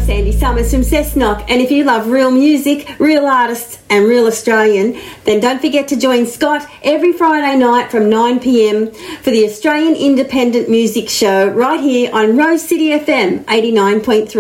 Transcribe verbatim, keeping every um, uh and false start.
Sandy Summers from Cessnock, and if you love real music, real artists and real Australian, then don't forget to join Scott every Friday night from nine p m for the Australian Independent Music Show right here on Rose City F M eighty-nine point three.